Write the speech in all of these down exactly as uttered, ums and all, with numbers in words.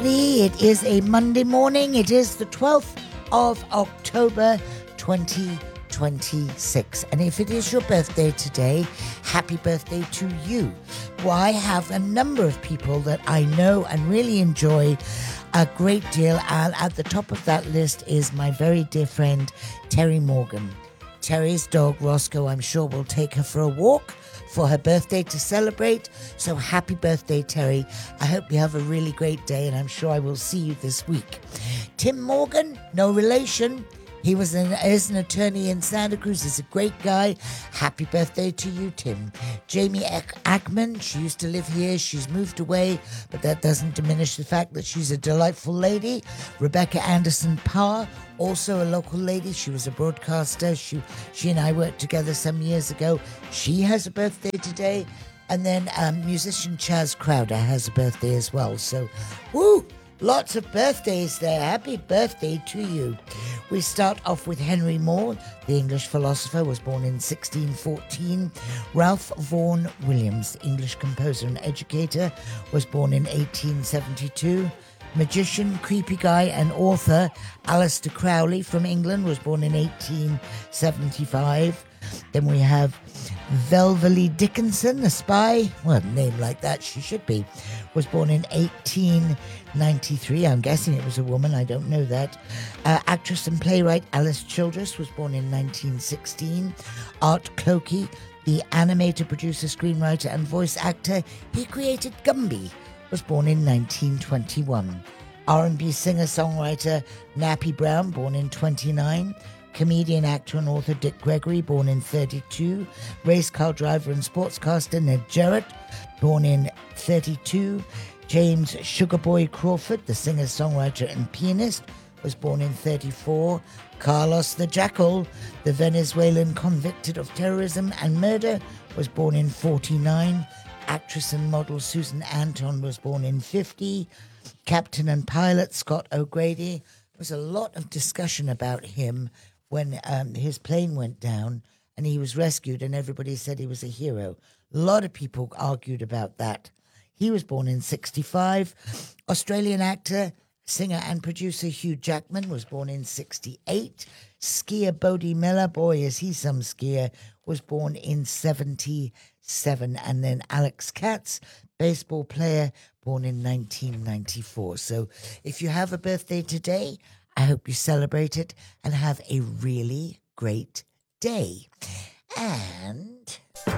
It is a Monday morning. It is the twelfth of October, twenty twenty-six. And if it is your birthday today, happy birthday to you. Well, I have a number of people that I know and really enjoy a great deal. And at the top of that list is my very dear friend, Terry Morgan. Terry's dog, Roscoe, I'm sure will take her for a walk for her birthday to celebrate. So happy birthday, Terry. I hope you have a really great day, and I'm sure I will see you this week. Tim Morgan, no relation. He was an, is an attorney in Santa Cruz. He's a great guy. Happy birthday to you, Tim. Jamie Ackman, she used to live here. She's moved away, but that doesn't diminish the fact that she's a delightful lady. Rebecca Anderson Power, also a local lady. She was a broadcaster. She, she and I worked together some years ago. She has a birthday today. And then um, musician Chaz Crowder has a birthday as well. So, woo! Lots of birthdays there. Happy birthday to you. We start off with Henry Moore, the English philosopher, was born in sixteen fourteen. Ralph Vaughan Williams, English composer and educator, was born in eighteen seventy-two. Magician, creepy guy and author Aleister Crowley from England was born in eighteen seventy-five. Then we have Velvely Dickinson, a spy, well, a name like that she should be, was born in eighteen ninety-three. I'm guessing it was a woman, I don't know that. Uh, actress and playwright Alice Childress was born in nineteen sixteen. Art Clokey, the animator, producer, screenwriter and voice actor, he created Gumby, was born in nineteen twenty-one. R and B singer-songwriter Nappy Brown, born in twenty-nine. Comedian, actor and author Dick Gregory, born in thirty-two. Race car driver and sportscaster Ned Jarrett, born in thirty-two. James Sugarboy Crawford, the singer, songwriter and pianist, was born in thirty-four. Carlos the Jackal, the Venezuelan convicted of terrorism and murder, was born in forty-nine. Actress and model Susan Anton was born in fifty. Captain and pilot Scott O'Grady. There was a lot of discussion about him when um, his plane went down and he was rescued and everybody said he was a hero. A lot of people argued about that. He was born in sixty-five. Australian actor, singer and producer Hugh Jackman was born in sixty-eight. Skier Bodie Miller, boy is he some skier, was born in seventy-seven. And then Alex Katz, baseball player, born in nineteen ninety-four. So if you have a birthday today, I hope you celebrate it and have a really great day. And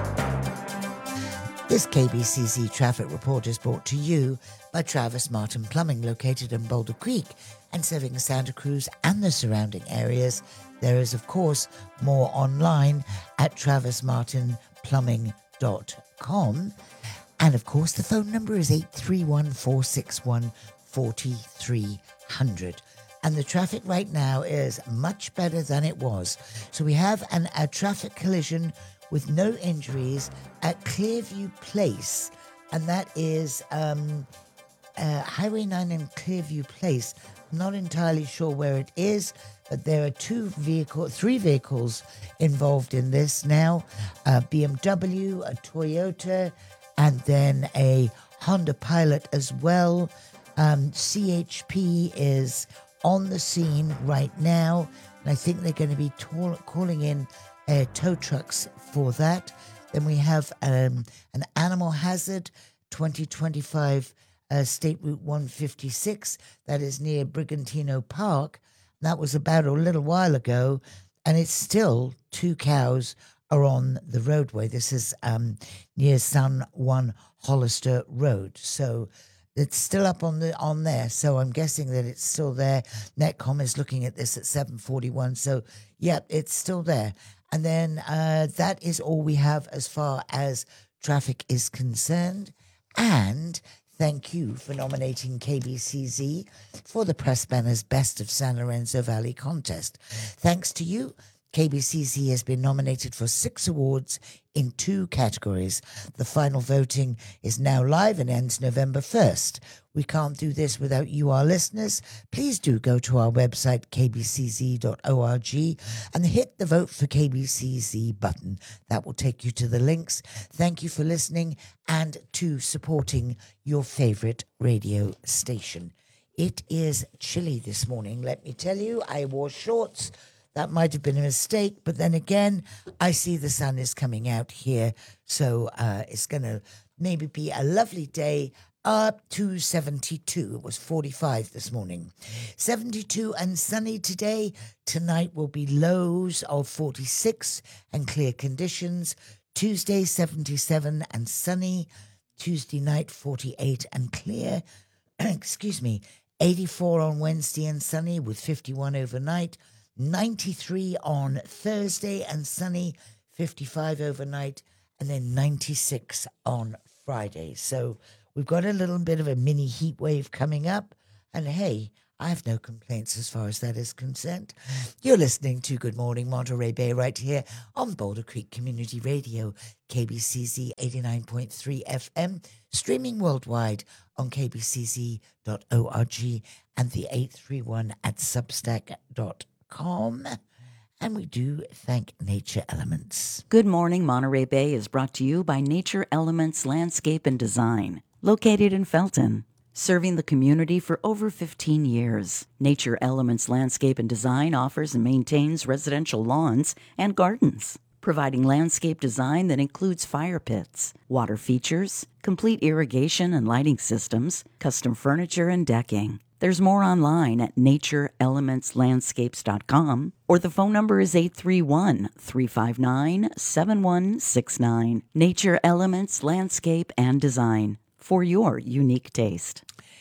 this K B C Z traffic report is brought to you by Travis Martin Plumbing, located in Boulder Creek and serving Santa Cruz and the surrounding areas. There is, of course, more online at travis martin plumbing dot com. And, of course, the phone number is eight three one, four six one, four three zero zero. And the traffic right now is much better than it was. So we have an, a traffic collision with no injuries at Clearview Place. And that is um, uh, Highway nine and Clearview Place. I'm not entirely sure where it is, but there are two vehicle, three vehicles involved in this now. A B M W, a Toyota, and then a Honda Pilot as well. Um, C H P is on the scene right now, and I think they're going to be tall, calling in uh, tow trucks for that. Then we have um, an animal hazard, twenty twenty-five uh, State Route one fifty-six, that is near Brigantino Park. That was about a little while ago, and it's still two cows are on the roadway. This is um, near San Juan Hollister Road. So it's still up on the on there. So I'm guessing that it's still there. Netcom is looking at this at seven forty-one. So, yeah, it's still there. And then uh, that is all we have as far as traffic is concerned. And thank you for nominating K B C Z for the Press Banner's Best of San Lorenzo Valley contest. Thanks to you, K B C Z has been nominated for six awards in two categories. The final voting is now live and ends November first. We can't do this without you, our listeners. Please do go to our website, k b c z dot org, and hit the Vote for K B C Z button. That will take you to the links. Thank you for listening and to supporting your favorite radio station. It is chilly this morning, let me tell you. I wore shorts. That might have been a mistake, but then again, I see the sun is coming out here, so uh, it's going to maybe be a lovely day. Up to seventy-two. It was forty-five this morning. seventy-two and sunny today. Tonight will be lows of forty-six and clear conditions. Tuesday, seventy-seven and sunny. Tuesday night, forty-eight and clear. Excuse me. eighty-four on Wednesday and sunny with fifty-one overnight. ninety-three on Thursday and sunny, fifty-five overnight, and then ninety-six on Friday. So we've got a little bit of a mini heat wave coming up, and hey, I have no complaints as far as that is concerned. You're listening to Good Morning Monterey Bay right here on Boulder Creek Community Radio, K B C Z eighty-nine point three F M, streaming worldwide on k b c z dot org and the eight three one at substack dot com. And we do thank Nature Elements. Good Morning Monterey Bay is brought to you by Nature Elements Landscape and Design, located in Felton. Serving the community for over fifteen years, Nature Elements Landscape and Design offers and maintains residential lawns and gardens, providing landscape design that includes fire pits, water features, complete irrigation and lighting systems, custom furniture and decking. There's more online at nature elements landscapes dot com, or the phone number is eight three one, three five nine, seven one six nine. Nature Elements Landscape and Design, for your unique taste.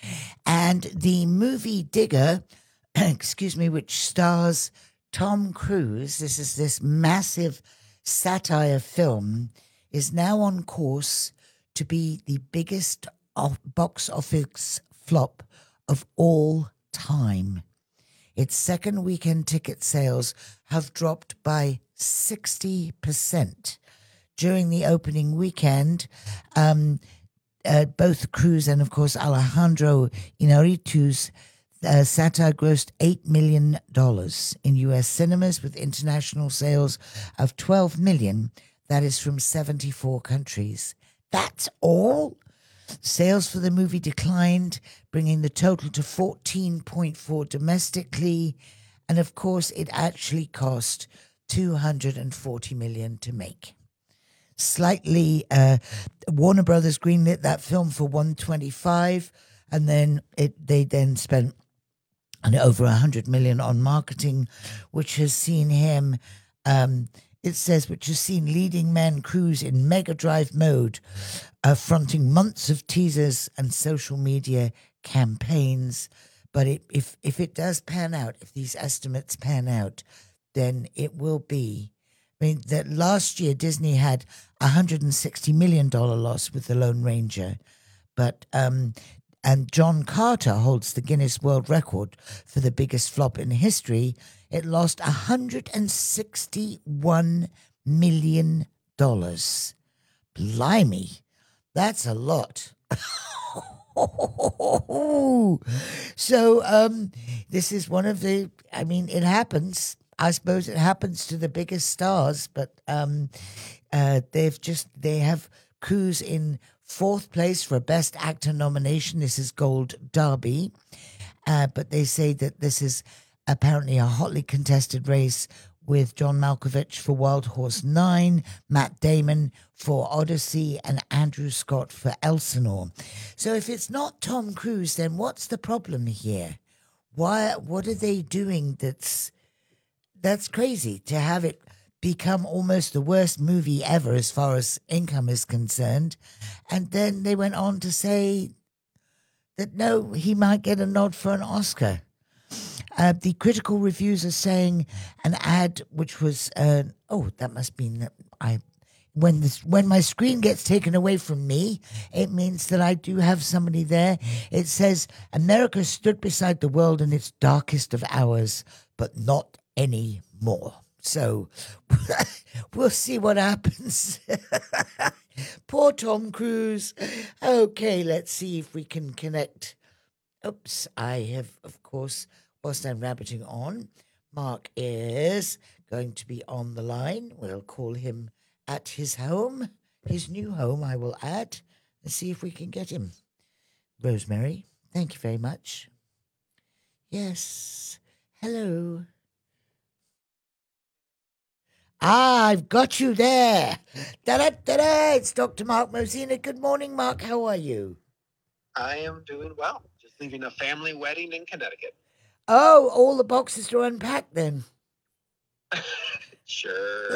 And the movie Digger, excuse me, which stars Tom Cruise, this is this massive satire film, is now on course to be the biggest off- box office flop of all time. Its second weekend ticket sales have dropped by sixty percent. During the opening weekend, um, uh, both Cruise and, of course, Alejandro Inarritu's uh, satire grossed eight million dollars in U S cinemas, with international sales of twelve million dollars. That is from seventy-four countries. That's all? Sales for the movie declined, bringing the total to fourteen point four domestically, and of course it actually cost two hundred forty million dollars to make. Slightly, uh, Warner Brothers greenlit that film for one hundred twenty-five, and then it they then spent an over one hundred million dollars on marketing, which has seen him. Um, It says, which has seen leading man Cruise in mega drive mode, uh, fronting months of teasers and social media campaigns. But it, if if it does pan out, if these estimates pan out, then it will be. I mean, that last year Disney had a one hundred sixty million dollars loss with The Lone Ranger, but um, and John Carter holds the Guinness World Record for the biggest flop in history. It lost one hundred sixty-one million dollars. Blimey, that's a lot. So um, this is one of the, I mean, it happens. I suppose it happens to the biggest stars, but um, uh, they've just, they have Cruise in fourth place for a Best Actor nomination. This is Gold Derby. Uh, but they say that this is apparently a hotly contested race with John Malkovich for Wild Horse nine, Matt Damon for Odyssey, and Andrew Scott for Elsinore. So if it's not Tom Cruise, then what's the problem here? Why? What are they doing that's that's crazy to have it become almost the worst movie ever as far as income is concerned? And then they went on to say that no, he might get a nod for an Oscar. Uh, the critical reviews are saying an ad which was uh, oh that must mean that I when this when my screen gets taken away from me, it means that I do have somebody there. It says America stood beside the world in its darkest of hours, but not anymore. So we'll see what happens. Poor Tom Cruise. Okay, let's see if we can connect. Oops, I have, of course, whilst I'm rabbiting on, Mark is going to be on the line. We'll call him at his home, his new home, I will add, and see if we can get him. Rosemary, thank you very much. Yes. Hello. Ah, I've got you there. Da-da-da-da. It's Doctor Mark Mosina. Good morning, Mark. How are you? I am doing well. Just leaving a family wedding in Connecticut. Oh, all the boxes are unpacked then. Sure.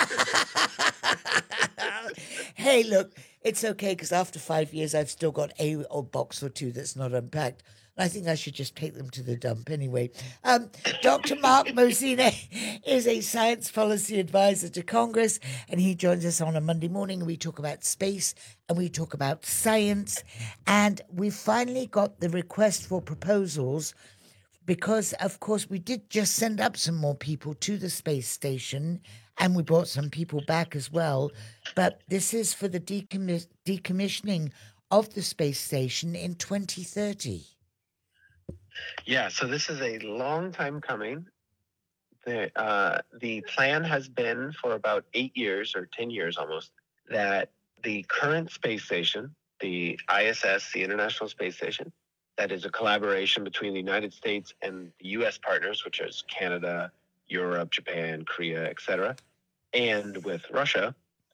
Hey, look, it's okay because after five years, I've still got a, a box or two that's not unpacked. I think I should just take them to the dump anyway. Um, Doctor Mark Mosina is a science policy advisor to Congress, and he joins us on a Monday morning. We talk about space and we talk about science. And we finally got the request for proposals because, of course, we did just send up some more people to the space station and we brought some people back as well. But this is for the decommis- decommissioning of the space station in twenty thirty. Yeah, so this is a long time coming. The, uh, the plan has been for about eight years or ten years almost that the current space station, the I S S, the International Space Station, that is a collaboration between the United States and the U S partners, which is Canada, Europe, Japan, Korea, et cetera, and with Russia,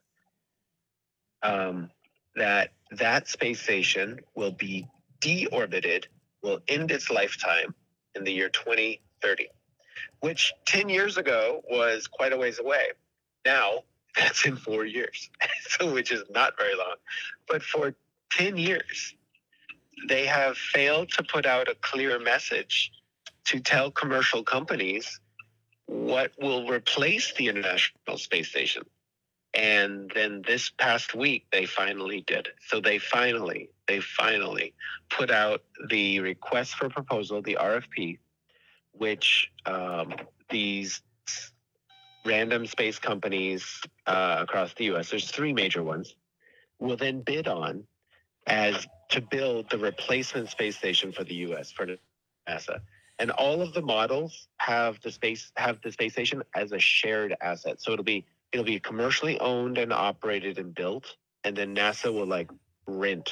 um, that that space station will be deorbited, will end its lifetime in the year twenty thirty, which ten years ago was quite a ways away. Now that's in four years, so which is not very long. But for ten years, they have failed to put out a clear message to tell commercial companies what will replace the International Space Station. And then this past week, they finally did. So they finally, they finally put out the request for proposal, the R F P, which um, these random space companies uh, across the U S, there's three major ones, will then bid on as to build the replacement space station for the U S, for NASA. And all of the models have the space have the space station as a shared asset. So it'll be it'll be commercially owned and operated and built, and then NASA will like rent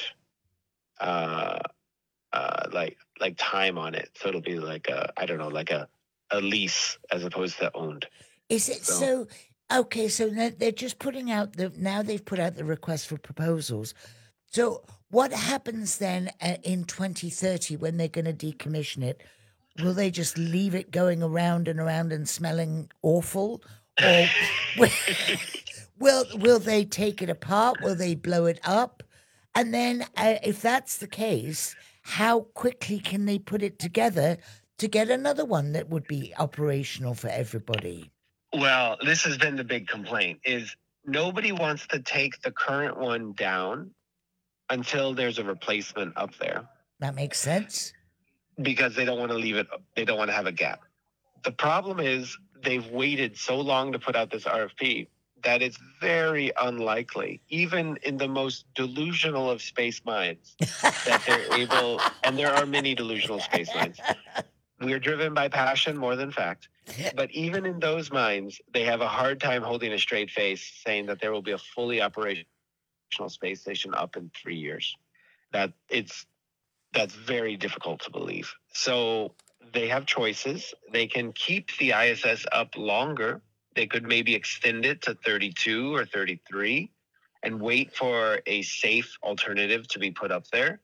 uh uh like like time on it. So it'll be like a I don't know, like a a lease as opposed to owned. Is it so? So- Okay, so they're they're just putting out the now they've put out the request for proposals. So what happens then uh, in twenty thirty when they're going to decommission it? Will they just leave it going around and around and smelling awful, or will, will will they take it apart? Will they blow it up? And then, uh, if that's the case, how quickly can they put it together to get another one that would be operational for everybody? Well, this has been the big complaint is nobody wants to take the current one down until there's a replacement up there That makes sense. because they don't want to leave it they don't want to have a gap. The problem is they've waited so long to put out this R F P that it's very unlikely, even in the most delusional of space minds, that they're able, and there are many delusional space minds. We are driven by passion more than fact. But even in those minds, they have a hard time holding a straight face saying that there will be a fully operational space station up in three years. That it's that's very difficult to believe. So they have choices. They can keep the I S S up longer. They could maybe extend it to thirty-two or thirty-three and wait for a safe alternative to be put up there.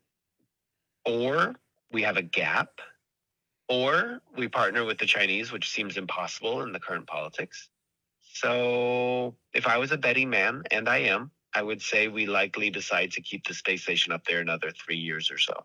Or we have a gap. Or we partner with the Chinese, which seems impossible in the current politics. So if I was a betting man, and I am, I would say we likely decide to keep the space station up there another three years or so.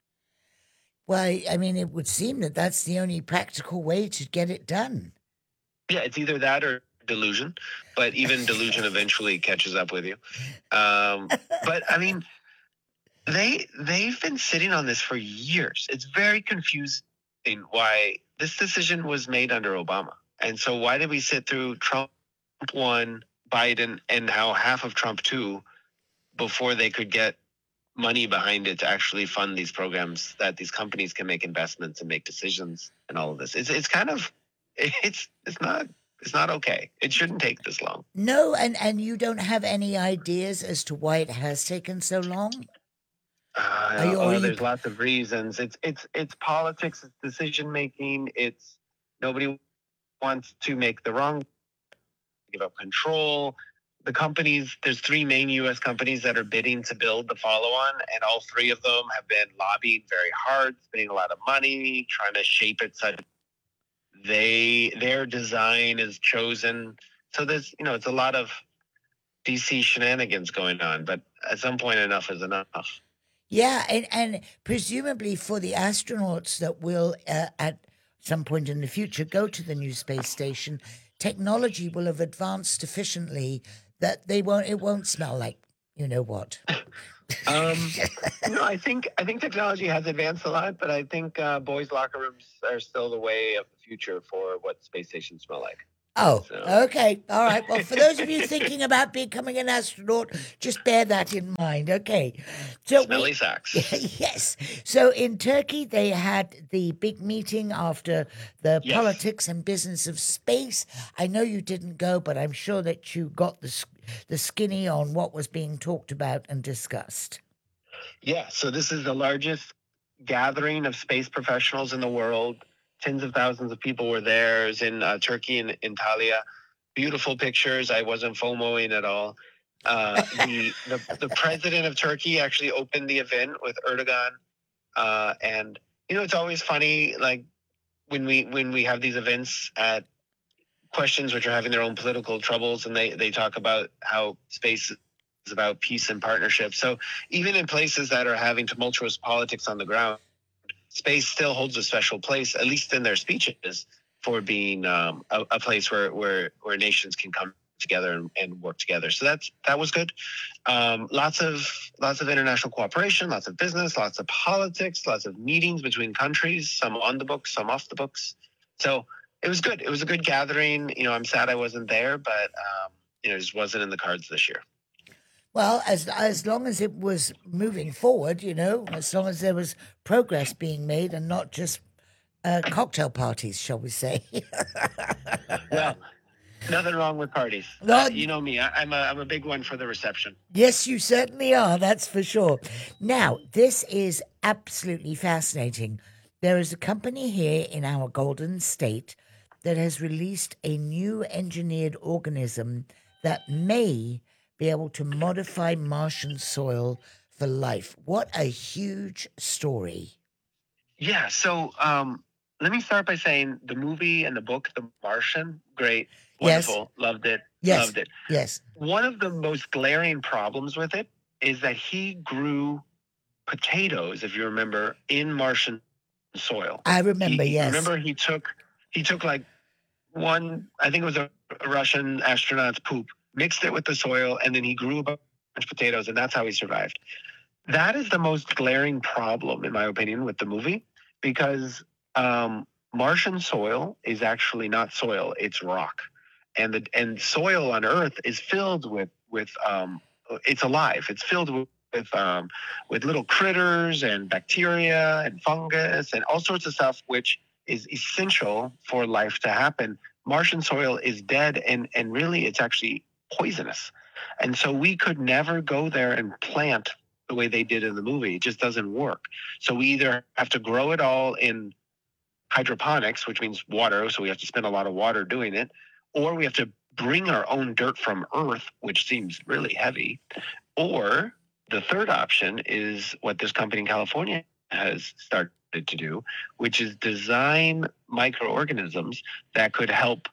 Well, I mean, it would seem that that's the only practical way to get it done. Yeah, it's either that or delusion, but even delusion eventually catches up with you. Um, but I mean, they they've been sitting on this for years. It's very confusing why this decision was made under Obama, and so why did we sit through Trump one, Biden, and now half of Trump two before they could get money behind it to actually fund these programs that these companies can make investments and make decisions and all of this. It's it's kind of it's it's not it's not okay. It shouldn't take this long. No, and and you don't have any ideas as to why it has taken so long? Uh, Are you, oh, are well, you there's lots of reasons. It's it's it's politics. It's decision making. It's nobody wants to make the wrong, give up control. The companies, there's three main U S companies that are bidding to build the follow-on, and all three of them have been lobbying very hard, spending a lot of money, trying to shape it such they their design is chosen. So there's you know it's a lot of D C shenanigans going on, but at some point enough is enough. Yeah, and, and presumably for the astronauts that will, uh, at some point in the future, go to the new space station, technology will have advanced sufficiently that they won't. It won't smell like you know what. Um, no, I think I think technology has advanced a lot, but I think uh, boys' locker rooms are still the way of the future for what space stations smell like. Oh, So. okay. All right. Well, for those of you thinking about becoming an astronaut, just bear that in mind. Okay. So Smelly we, socks. yes. So in Turkey, they had the big meeting after the Yes. politics and business of space. I know you didn't go, but I'm sure that you got the the skinny on what was being talked about and discussed. Yeah. So this is the largest gathering of space professionals in the world. Tens of thousands of people were there. It was in uh, Turkey and Antalya. Beautiful pictures. I wasn't FOMOing at all. Uh, the, the the president of Turkey actually opened the event with Erdogan, uh, and you know it's always funny, like when we when we have these events at questions which are having their own political troubles, and they they talk about how space is about peace and partnership. So even in places that are having tumultuous politics on the ground, space still holds a special place, at least in their speeches, for being um, a, a place where, where where nations can come together and, and work together. So that's that was good. Um, lots of lots of international cooperation, lots of business, lots of politics, lots of meetings between countries, some on the books, some off the books. So it was good. It was a good gathering. You know, I'm sad I wasn't there, but um, you know, it just wasn't in the cards this year. Well, as as long as it was moving forward, you know, as long as there was progress being made and not just uh, cocktail parties, shall we say? Well, nothing wrong with parties. No, Uh, you know me. I, I'm a I'm a big one for the reception. yes, you certainly are. That's for sure. Now, this is absolutely fascinating. There is a company here in our Golden State that has released a new engineered organism that may be able to modify Martian soil for life. What a huge story. Yeah. So um, let me start by saying the movie and the book, The Martian, great, Yes. wonderful, loved it, Yes. loved it. Yes. One of the most glaring problems with it is that he grew potatoes, if you remember, in Martian soil. I remember, He, yes. Remember, he took he took like one, I think it was a, a Russian astronaut's poop, mixed it with the soil, and then he grew a bunch of potatoes, and that's how he survived. That is the most glaring problem, in my opinion, with the movie, because um, Martian soil is actually not soil; it's rock, and the and soil on Earth is filled with with um, it's alive. It's filled with with, um, with little critters and bacteria and fungus and all sorts of stuff, which is essential for life to happen. Martian soil is dead, and and really, it's actually poisonous, and so we could never go there and plant the way they did in the movie. It just doesn't work. So we either have to grow it all in hydroponics, which means water, so we have to spend a lot of water doing it, or we have to bring our own dirt from Earth, which seems really heavy. Or the third option is what this company in California has started to do, which is design microorganisms that could help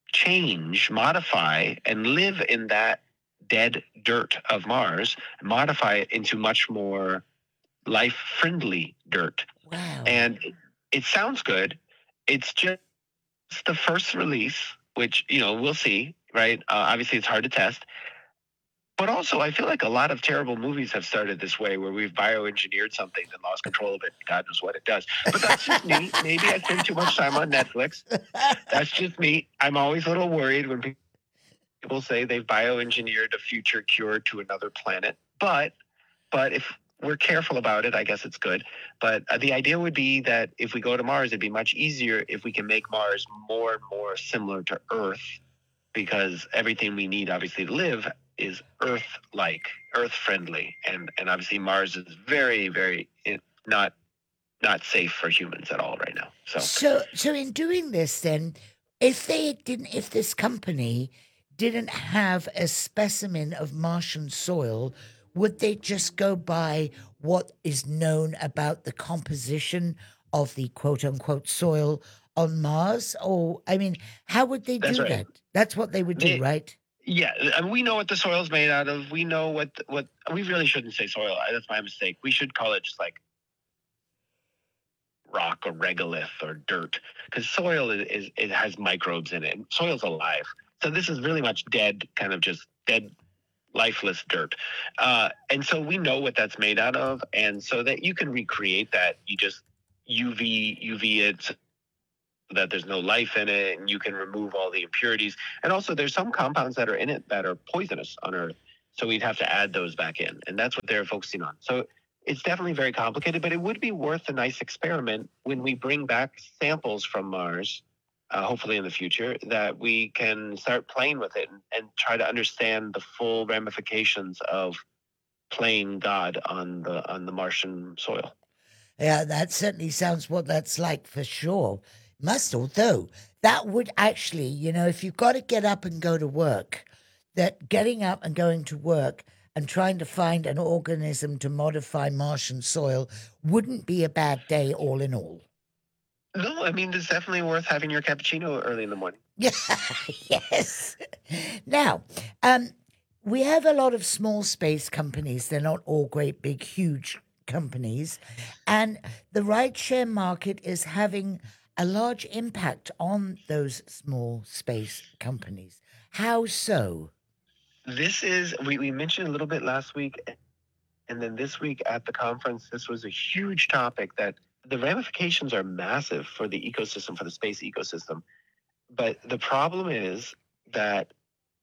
change, modify, and live in that dead dirt of Mars, modify it into much more life-friendly dirt. Wow. And it, it sounds good. It's just the first release, which, you know, we'll see, right? Uh, obviously, it's hard to test. But also, I feel like a lot of terrible movies have started this way, where we've bioengineered something and lost control of it. God knows what it does. But that's just me. Maybe I spend too much time on Netflix. That's just me. I'm always a little worried when people say they've bioengineered a future cure to another planet. But, but if we're careful about it, I guess it's good. But uh, the idea would be that if we go to Mars, it'd be much easier if we can make Mars more and more similar to Earth, because everything we need, obviously, to live is Earth-like. Earth friendly, and and obviously Mars is very very not not safe for humans at all right now. So So, so in doing this, then, if they didn't, if this company didn't have a specimen of Martian soil, would they just go by what is known about the composition of the quote unquote soil on Mars? Or, I mean, how would they that's do right. that? That's what they would do, They- right? Yeah, and we know what the soil's made out of. We know what what we really shouldn't say soil. That's my mistake. We should call it just like rock or regolith or dirt, because soil is, is it has microbes in it. Soil's alive, so this is really much dead, kind of just dead, lifeless dirt. Uh, and so we know what that's made out of, and so that you can recreate that, you just U V U V it so that there's no life in it, and you can remove all the impurities. And also, there's some compounds that are in it that are poisonous on Earth, so we'd have to add those back in, and that's what they're focusing on. So it's definitely very complicated, but it would be worth a nice experiment when we bring back samples from Mars, uh, hopefully in the future, that we can start playing with it and, and try to understand the full ramifications of playing God on the on the Martian soil. Yeah, that certainly sounds what that's like for sure. Must, although that would actually, you know, if you've got to get up and go to work, that getting up and going to work and trying to find an organism to modify Martian soil wouldn't be a bad day all in all. No, I mean, it's definitely worth having your cappuccino early in the morning. Yeah, yes. Now, um, we have a lot of small space companies. They're not all great, big, huge companies. And the rideshare market is having a large impact on those small space companies. How so? This is, we, we mentioned a little bit last week, and then this week at the conference, this was a huge topic that the ramifications are massive for the ecosystem, for the space ecosystem. But the problem is that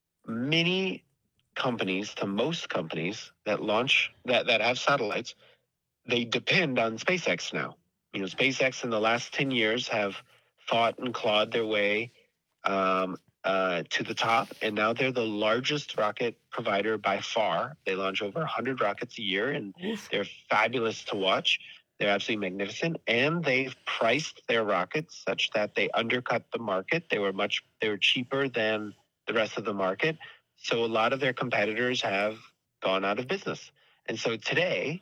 many companies, to most companies that launch, that, that have satellites, they depend on SpaceX now. You know, SpaceX in the last ten years have fought and clawed their way um, uh, to the top, and now they're the largest rocket provider by far. They launch over one hundred rockets a year, and Oof. they're fabulous to watch. They're absolutely magnificent, and they've priced their rockets such that they undercut the market. They were much, they were cheaper than the rest of the market. So a lot of their competitors have gone out of business. And so today,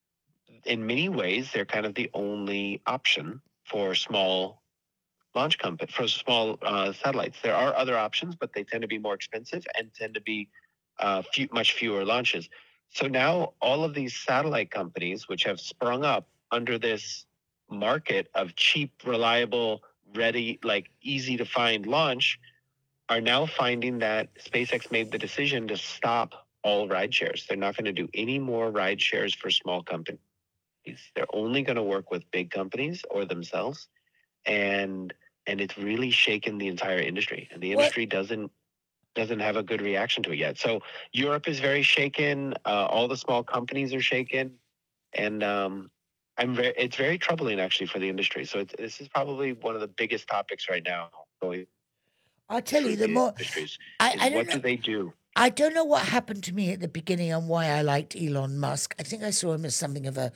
in many ways, they're kind of the only option for small launch company, for small uh, satellites. There are other options, but they tend to be more expensive and tend to be uh, few, much fewer launches. So now all of these satellite companies, which have sprung up under this market of cheap, reliable, ready, like easy to find launch, are now finding that SpaceX made the decision to stop all ride shares. They're not going to do any more ride shares for small companies. They're only going to work with big companies or themselves, and and it's really shaken the entire industry. And the industry what? doesn't doesn't have a good reaction to it yet. So Europe is very shaken. Uh, all the small companies are shaken, and um, I'm very. It's very troubling actually for the industry. So it's, this is probably one of the biggest topics right now going. I'll tell you, the more I, I don't what know, do they do? I don't know what happened to me at the beginning and why I liked Elon Musk. I think I saw him as something of a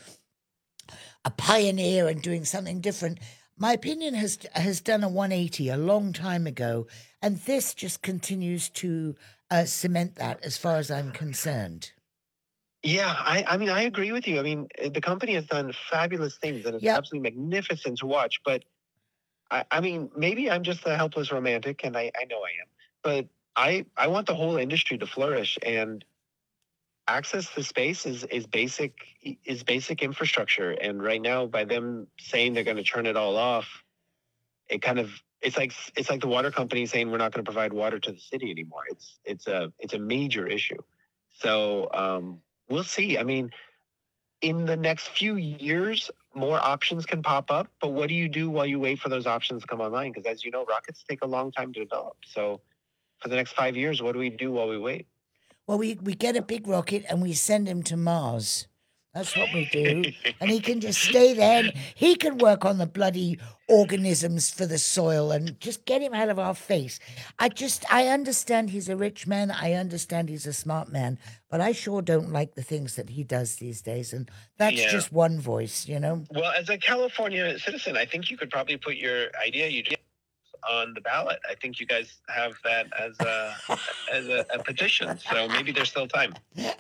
a pioneer and doing something different. My opinion has has done a one eighty a long time ago, and this just continues to uh, cement that as far as I'm concerned. Yeah, I, I mean, I agree with you. I mean, the company has done fabulous things, and it's yep. absolutely magnificent to watch. But, I, I mean, maybe I'm just a helpless romantic, and I, I know I am. But I, I want the whole industry to flourish, and access to space is, is basic is basic infrastructure. And right now, by them saying they're going to turn it all off, it kind of it's like it's like the water company saying we're not going to provide water to the city anymore. It's it's a it's a major issue. So um, we'll see. I mean, in the next few years, more options can pop up. But what do you do while you wait for those options to come online? Because as you know, rockets take a long time to develop. So for the next five years, what do we do while we wait? Well, we, we get a big rocket and we send him to Mars. That's what we do. And he can just stay there and he can work on the bloody organisms for the soil and just get him out of our face. I just, I understand he's a rich man. I understand he's a smart man. But I sure don't like the things that he does these days. And that's Yeah. just one voice, you know? Well, as a California citizen, I think you could probably put your idea you did on the ballot. I think you guys have that as a as a, a petition. So maybe there's still time.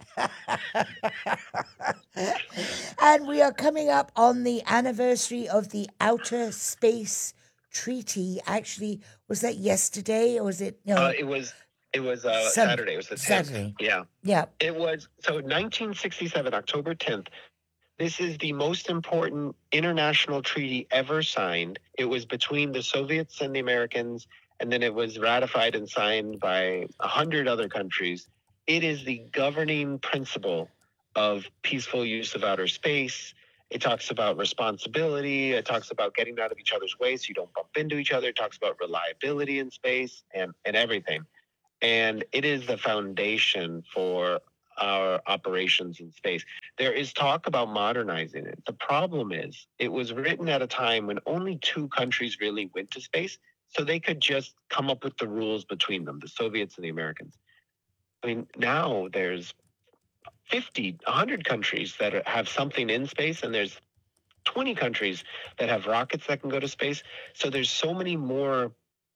And we are coming up on the anniversary of the Outer Space Treaty. Actually, was that yesterday or was it? No, Uh, it was it was uh, Sun- Saturday. It was the tenth. Saturday. Yeah. Yeah. It was so nineteen sixty-seven, October tenth. This is the most important international treaty ever signed. It was between the Soviets and the Americans, and then it was ratified and signed by a hundred other countries. It is the governing principle of peaceful use of outer space. It talks about responsibility. It talks about getting out of each other's way so you don't bump into each other. It talks about reliability in space and, and everything. And it is the foundation for our operations in space. There is talk about modernizing it. The problem is it was written at a time when only two countries really went to space, so they could just come up with the rules between them, the Soviets and the Americans. I mean, now there's fifty, one hundred countries that are, have something in space, and there's twenty countries that have rockets that can go to space. So there's so many more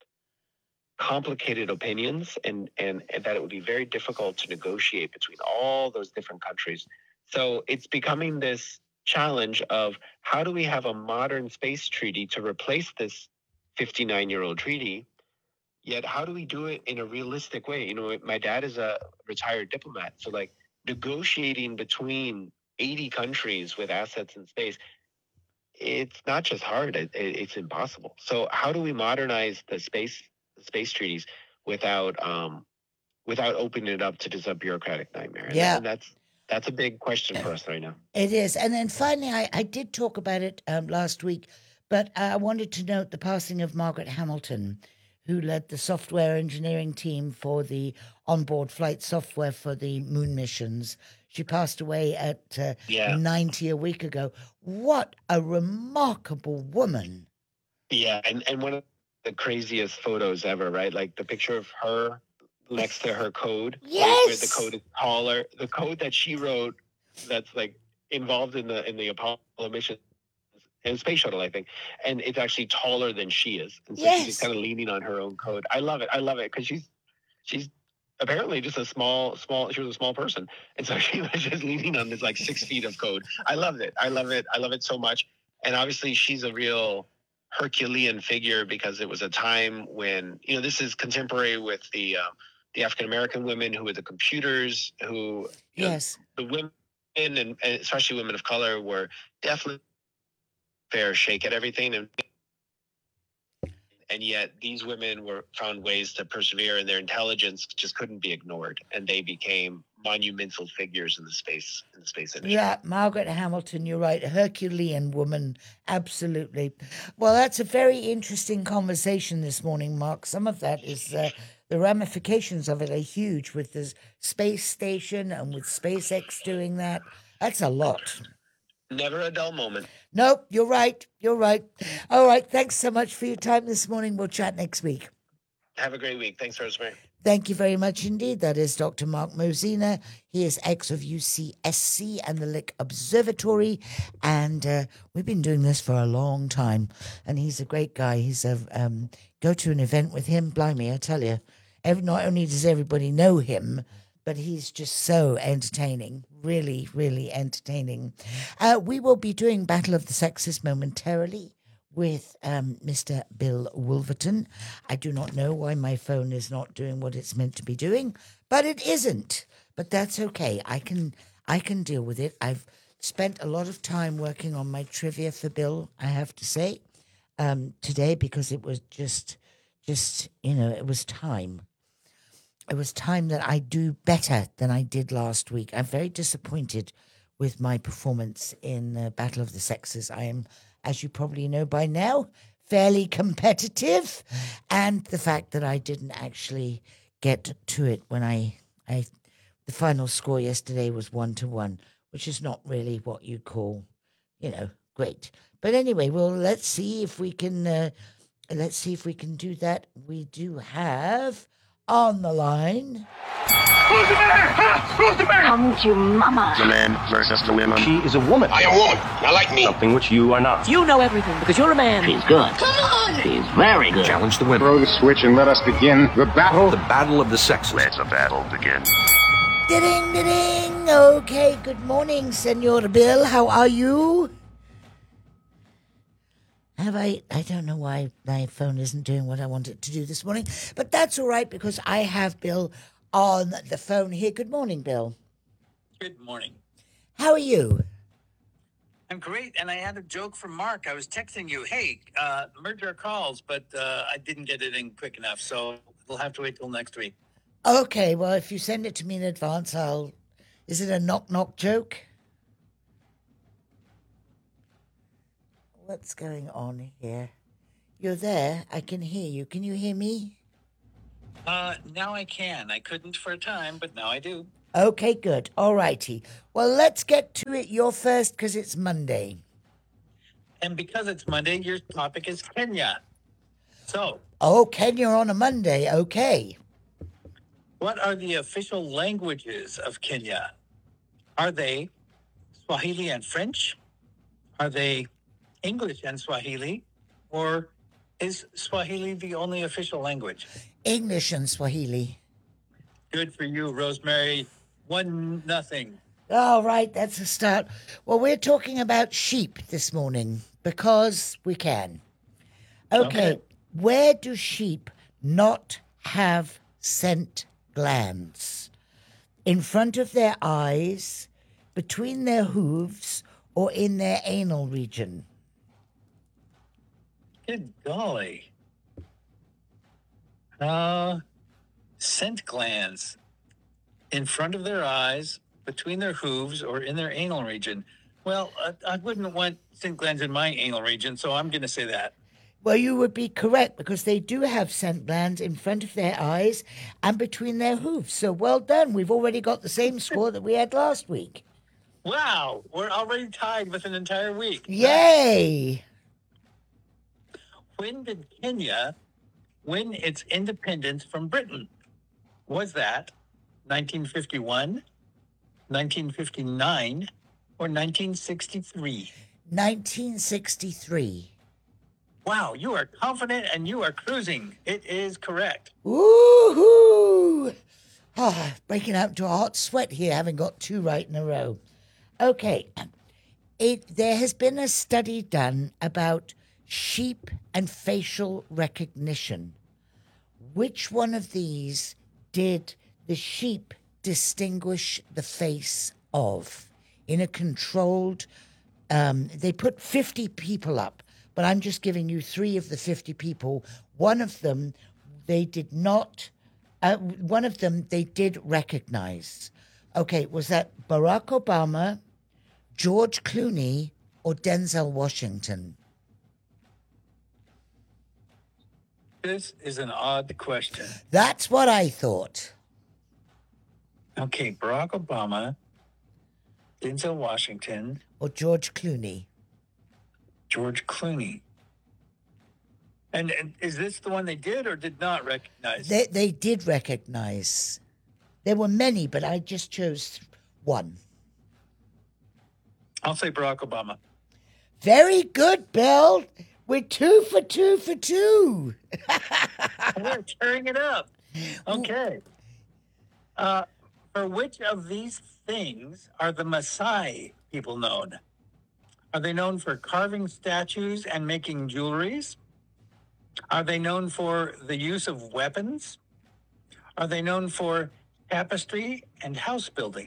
complicated opinions and, and and that it would be very difficult to negotiate between all those different countries. So it's becoming this challenge of how do we have a modern space treaty to replace this fifty-nine-year-old treaty, yet how do we do it in a realistic way? You know, my dad is a retired diplomat, so like negotiating between eighty countries with assets in space, it's not just hard, it, it's impossible. So how do we modernize the space space treaties without um without opening it up to just a bureaucratic nightmare? And Yeah. that- and that's that's a big question for us right now. It is. And then finally, I, I did talk about it um, last week, but I wanted to note the passing of Margaret Hamilton, who led the software engineering team for the onboard flight software for the moon missions. She passed away at uh, Yeah. ninety a week ago. What a remarkable woman. Yeah, and, and one of the craziest photos ever, right? Like the picture of her next to her code. where- Where the Yes! code is taller. The code that she wrote that's like involved in the in the Apollo mission and space shuttle, I think. And it's actually taller than she is. And so she's Yes. just kind of leaning on her own code. I love it. I love it because she's she's apparently just a small, small, she was a small person. And so she was just leaning on this like six feet of code. I loved it. I love it. I love it so much. And obviously she's a real Herculean figure because it was a time when, you know, this is contemporary with the, uh, the African-American women who were the computers, who, you know, Yes. the women and, and especially women of color were definitely fair shake at everything. And, and yet these women were found ways to persevere, and their intelligence just couldn't be ignored. And they became monumental figures in the space, in the space industry. Yeah, Margaret Hamilton, you're right. Herculean woman, absolutely. Well, that's a very interesting conversation this morning, Mark. Some of that is uh, the ramifications of it are huge with the space station and with SpaceX doing that. That's a lot. Never a dull moment. Nope, you're right. You're right. All right. Thanks so much for your time this morning. We'll chat next week. Have a great week. Thanks, Rosemary. Thank you very much indeed. That is Doctor Mark Mosina. He is ex of U C S C and the Lick Observatory. And uh, we've been doing this for a long time. And he's a great guy. He's a um, go to an event with him. Blimey, I tell you. Every, not only does everybody know him, but he's just so entertaining. Really, really entertaining. Uh, we will be doing Battle of the Sexes momentarily with um, Mister Bill Wolverton. I do not know why my phone is not doing what it's meant to be doing, but it isn't. But that's okay. I can I can deal with it. I've spent a lot of time working on my trivia for Bill, I have to say, um, today, because it was just, just you know, it was time. It was time that I do better than I did last week. I'm very disappointed with my performance in uh, Battle of the Sexes. I am, as you probably know by now, fairly competitive, and the fact that I didn't actually get to it when I, I the final score yesterday was one to one, which is not really what you call, you know, great. But anyway, well, let's see if we can. Uh, let's see if we can do that. We do have on the line. Who's the man? Huh? Who's the man? Come to mama. The man versus the women. She is a woman. I am a woman, not like me. Something which you are not. You know everything because you're a man. She's good. Come on. She's very good. Challenge the women. Throw the switch and let us begin the battle. The battle of the sexes. Let the battle begin. Ding, ding. Okay, good morning, Senor Bill. How are you? Have I, I don't know why my phone isn't doing what I want it to do this morning, but that's all right because I have Bill on the phone here. Good morning, Bill. Good morning. How are you? I'm great, and I had a joke from Mark. I was texting you, hey, uh, merge our calls, but uh, I didn't get it in quick enough, so we'll have to wait till next week. Okay, well, if you send it to me in advance, I'll... Is it a knock-knock joke? What's going on here? You're there. I can hear you. Can you hear me? Uh, now I can. I couldn't for a time, but now I do. Okay, good. All righty. Well, let's get to it. You're first because it's Monday. And because it's Monday, your topic is Kenya. So... Oh, Kenya on a Monday. Okay. What are the official languages of Kenya? Are they Swahili and French? Are they English and Swahili? Or is Swahili the only official language? English and Swahili. Good for you, Rosemary. One nothing. All right, that's a start. Well, we're talking about sheep this morning because we can. Okay, Okay. Where do sheep not have scent glands? In front of their eyes, between their hooves, or in their anal region? Good golly. Uh, scent glands in front of their eyes, between their hooves, or in their anal region. Well, I, I wouldn't want scent glands in my anal region, so I'm going to say that. Well, you would be correct because they do have scent glands in front of their eyes and between their hooves. So well done. We've already got the same score that we had last week. Wow, we're already tied with an entire week. Yay! When did Kenya win its independence from Britain? Was that nineteen fifty-one, nineteen fifty-nine, or nineteen sixty-three? nineteen sixty-three. Wow, you are confident and you are cruising. It is correct. Woohoo! Ah, breaking out into a hot sweat here, having got two right in a row. Okay, it, there has been a study done about sheep and facial recognition. Which one of these did the sheep distinguish the face of? In a controlled, um, they put fifty people up, but I'm just giving you three of the fifty people. One of them, they did not, uh, one of them they did recognize. Okay, was that Barack Obama, George Clooney, or Denzel Washington? This is an odd question. That's what I thought. Okay, Barack Obama, Denzel Washington, Or George Clooney. George Clooney. And, and is this the one they did or did not recognize? They, they did recognize. There were many, but I just chose one. I'll say Barack Obama. Very good, Bill. We're two for two for two. We're tearing it up. Okay. Uh, for which of these things are the Maasai people known? Are they known for carving statues and making jewelries? Are they known for the use of weapons? Are they known for tapestry and house building?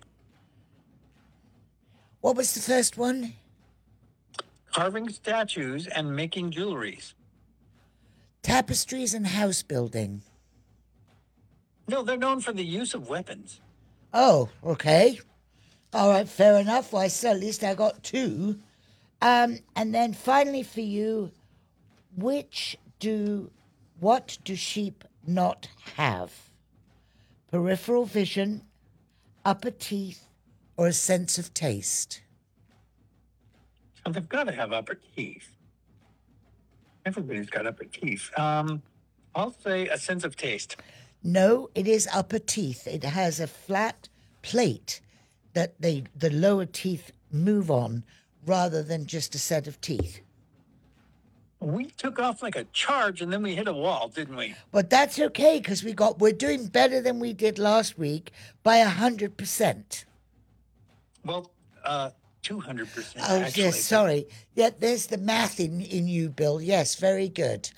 What was the first one? Carving statues and making jewelries. Tapestries and house building. No, they're known for the use of weapons. Oh, okay. All right, fair enough. Well, so at least I got two. Um, and then finally for you, which do, what do sheep not have? Peripheral vision, upper teeth, or a sense of taste? So they've got to have upper teeth. Everybody's got upper teeth. Um, I'll say a sense of taste. No, it is upper teeth. It has a flat plate that they the lower teeth move on rather than just a set of teeth. We took off like a charge and then we hit a wall, didn't we? But that's okay because we got we're doing better than we did last week by a hundred percent. Well, uh, two hundred percent. Oh actually. yes, sorry. Yeah, there's the math in, in you, Bill. Yes, very good.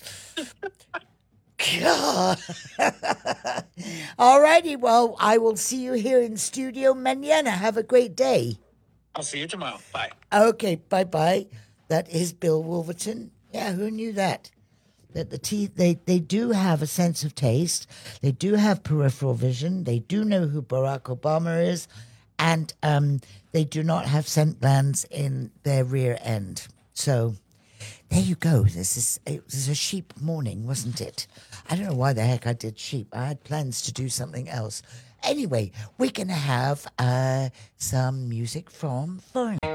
God. All righty, well, I will see you here in studio mañana. Have a great day. I'll see you tomorrow. Bye. Okay, bye-bye. That is Bill Wolverton. Yeah, who knew that? That the teeth, they, they do have a sense of taste. They do have peripheral vision. They do know who Barack Obama is. And um, they do not have scent glands in their rear end. So there you go. This is it was a sheep morning, wasn't it? I don't know why the heck I did sheep. I had plans to do something else. Anyway, we're going to have uh, some music from foreign.